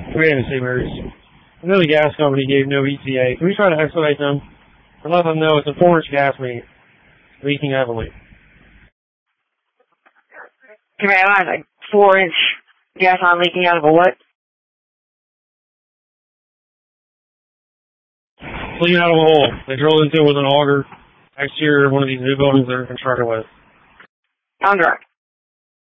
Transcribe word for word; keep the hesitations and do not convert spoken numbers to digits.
Wait a second, Mary's. I know the gas company gave no E T A. Can we try to expedite them? And let them know it's a four-inch gas main leaking heavily. Can I have a four-inch gas line leaking out of a what? Leaking out of a hole. They drilled into it with an auger exterior of one of these new buildings they're constructed with. On direct.